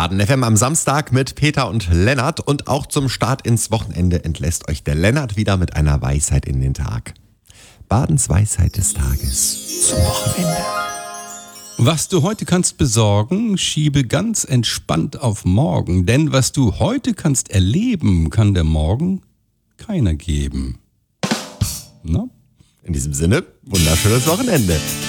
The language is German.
Baden FM am Samstag mit Peter und Lennart. Und auch zum Start ins Wochenende entlässt euch der Lennart wieder mit einer Weisheit in den Tag. Badens Weisheit des Tages zum Wochenende. Was du heute kannst besorgen, schiebe ganz entspannt auf morgen. Denn was du heute kannst erleben, kann der Morgen keiner geben. Na? In diesem Sinne, wunderschönes Wochenende.